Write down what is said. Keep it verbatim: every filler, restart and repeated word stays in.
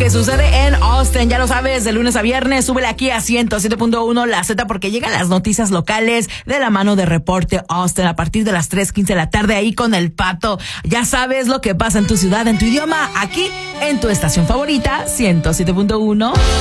que sucede en Austin. Ya lo sabes, de lunes a viernes, súbele aquí a ciento siete punto uno La Z, porque llegan las noticias locales de la mano de Reporte Austin a partir de las tres quince de la tarde, ahí con el Pato. Ya sabes lo que pasa en tu ciudad, en tu idioma, aquí en tu estación favorita, ciento siete punto uno